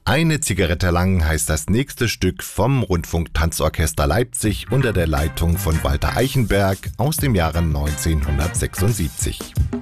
Eine Zigarette lang heißt das nächste Stück vom Rundfunk-Tanzorchester Leipzig unter der Leitung von Walter Eichenberg aus dem Jahre 1976.